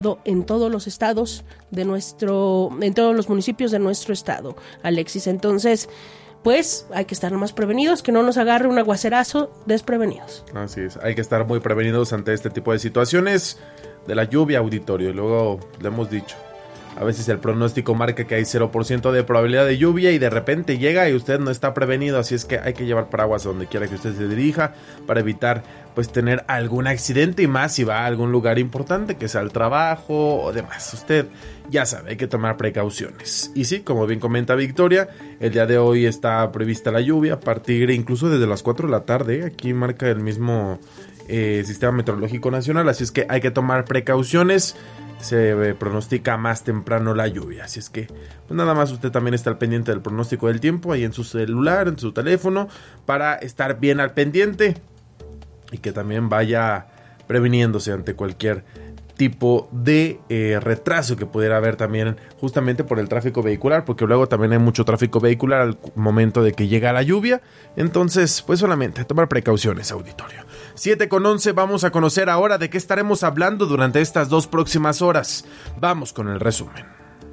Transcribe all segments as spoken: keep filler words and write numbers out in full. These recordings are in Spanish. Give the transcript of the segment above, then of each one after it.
en todos los estados de nuestro, en todos los municipios de nuestro estado, Alexis. Entonces, pues hay que estar más prevenidos, que no nos agarre un aguacerazo desprevenidos. Así es, hay que estar muy prevenidos ante este tipo de situaciones de la lluvia, auditorio. Y luego le hemos dicho, a veces el pronóstico marca que hay cero por ciento de probabilidad de lluvia y de repente llega y usted no está prevenido, así es que hay que llevar paraguas a donde quiera que usted se dirija para evitar pues tener algún accidente, y más si va a algún lugar importante, que sea el trabajo o demás. Usted ya sabe, hay que tomar precauciones. Y sí, como bien comenta Victoria, el día de hoy está prevista la lluvia a partir incluso desde las cuatro de la tarde. Aquí marca el mismo eh, Sistema Meteorológico Nacional, así es que hay que tomar precauciones. Se eh, pronostica más temprano la lluvia, así es que pues nada más usted también está al pendiente del pronóstico del tiempo ahí en su celular, en su teléfono, para estar bien al pendiente y que también vaya previniéndose ante cualquier tipo de eh, retraso que pudiera haber también justamente por el tráfico vehicular, porque luego también hay mucho tráfico vehicular al momento de que llega la lluvia. Entonces pues solamente tomar precauciones, auditorio. Siete con once, vamos a conocer ahora de qué estaremos hablando durante estas dos próximas horas. Vamos con el resumen.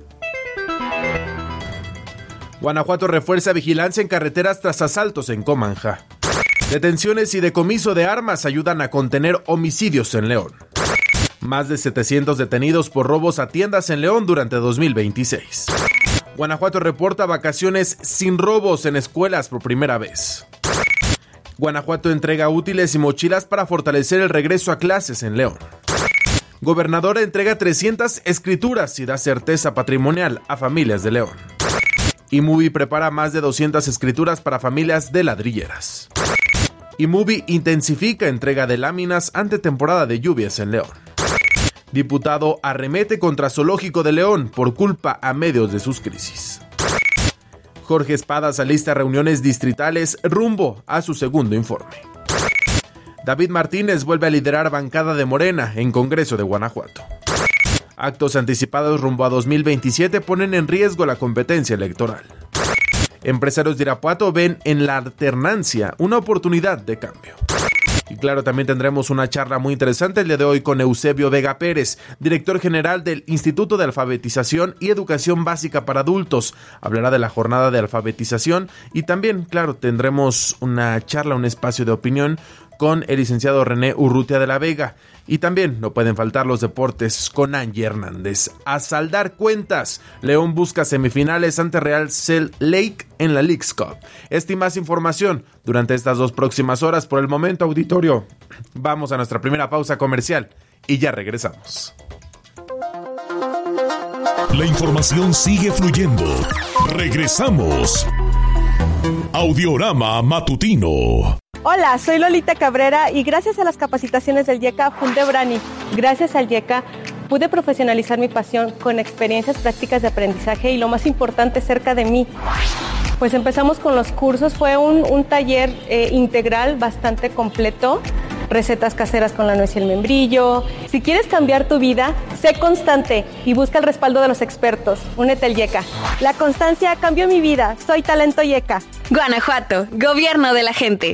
Guanajuato refuerza vigilancia en carreteras tras asaltos en Comanja. Detenciones y decomiso de armas ayudan a contener homicidios en León. Más de setecientos detenidos por robos a tiendas en León durante dos mil veintiséis. Guanajuato reporta vacaciones sin robos en escuelas por primera vez. Guanajuato entrega útiles y mochilas para fortalecer el regreso a clases en León. Gobernador entrega trescientas escrituras y da certeza patrimonial a familias de León. IMUBI prepara más de doscientas escrituras para familias de ladrilleras. IMUBI intensifica entrega de láminas ante temporada de lluvias en León. Diputado arremete contra Zoológico de León por culpa a medios de sus crisis. Jorge Espadas alista reuniones distritales rumbo a su segundo informe. David Martínez vuelve a liderar bancada de Morena en Congreso de Guanajuato. Actos anticipados rumbo a dos mil veintisiete ponen en riesgo la competencia electoral. Empresarios de Irapuato ven en la alternancia una oportunidad de cambio. Y claro, también tendremos una charla muy interesante el día de hoy con Eusebio Vega Pérez, director general del Instituto de Alfabetización y Educación Básica para Adultos. Hablará de la jornada de alfabetización y también, claro, tendremos una charla, un espacio de opinión con el licenciado René Urrutia de la Vega. Y también no pueden faltar los deportes con Angie Hernández. A saldar cuentas, León busca semifinales ante Real Salt Lake en la Leagues Cup. Esta y más información durante estas dos próximas horas. Por el momento, auditorio, vamos a nuestra primera pausa comercial y ya regresamos. La información sigue fluyendo. Regresamos. Audiorama Matutino. Hola, soy Lolita Cabrera y gracias a las capacitaciones del IECA fundé Brani. Gracias al IECA pude profesionalizar mi pasión con experiencias prácticas de aprendizaje y lo más importante, cerca de mí. Pues empezamos con los cursos, fue un, un taller eh, integral bastante completo. Recetas caseras con la nuez y el membrillo. Si quieres cambiar tu vida, sé constante y busca el respaldo de los expertos. Únete al IECA. La constancia cambió mi vida. Soy Talento IECA. Guanajuato, gobierno de la gente.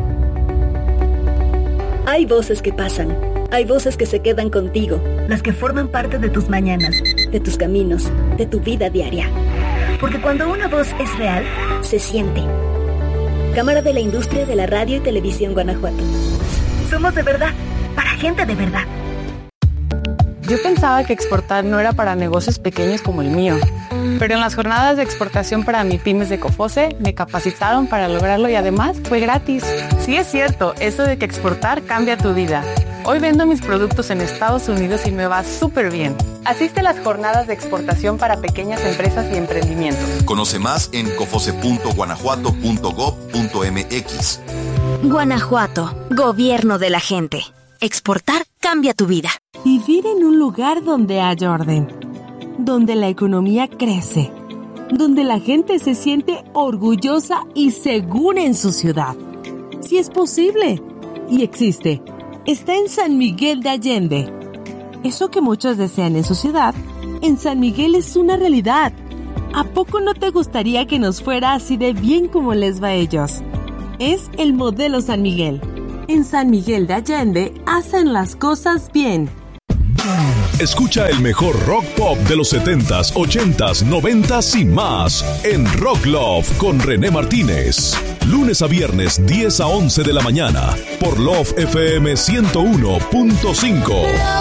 Hay voces que pasan, hay voces que se quedan contigo, las que forman parte de tus mañanas, de tus caminos, de tu vida diaria. Porque cuando una voz es real, se siente. Cámara de la Industria de la Radio y Televisión Guanajuato. Somos de verdad, para gente de verdad. Yo pensaba que exportar no era para negocios pequeños como el mío, pero en las jornadas de exportación para MIPYMES de COFOSE me capacitaron para lograrlo y además fue gratis. Sí es cierto, eso de que exportar cambia tu vida. Hoy vendo mis productos en Estados Unidos y me va súper bien. Asiste a las jornadas de exportación para pequeñas empresas y emprendimientos. Conoce más en cofose punto guanajuato punto gob punto mx. Guanajuato, gobierno de la gente. Exportar cambia tu vida. Vivir en un lugar donde haya orden, donde la economía crece, donde la gente se siente orgullosa y segura en su ciudad. Si es posible y existe, está en San Miguel de Allende. Eso que muchos desean en su ciudad, en San Miguel es una realidad. ¿A poco no te gustaría que nos fuera así de bien como les va a ellos? Es el modelo San Miguel. En San Miguel de Allende hacen las cosas bien. Escucha el mejor rock pop de los setentas, ochentas, noventas y más en Rock Love con René Martínez. Lunes a viernes, diez a once de la mañana, por Love F M ciento uno punto cinco.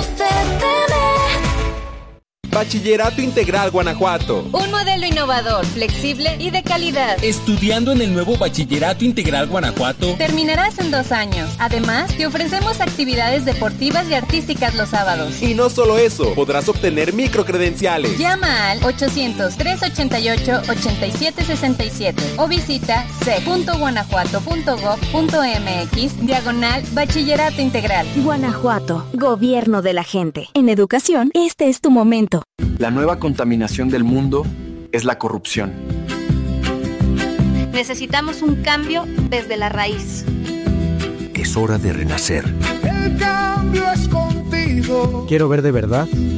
Bachillerato Integral Guanajuato. Un modelo innovador, flexible y de calidad. Estudiando en el nuevo Bachillerato Integral Guanajuato, terminarás en dos años. Además, te ofrecemos actividades deportivas y artísticas los sábados. Y no solo eso, podrás obtener microcredenciales. Llama al ochocientos, trescientos ochenta y ocho, ochenta y siete sesenta y siete o visita c punto guanajuato punto gob punto m x diagonal Bachillerato Integral. Guanajuato, gobierno de la gente. En educación, este es tu momento. La nueva contaminación del mundo es la corrupción. Necesitamos un cambio desde la raíz. Es hora de renacer. El cambio es contigo. Quiero ver de verdad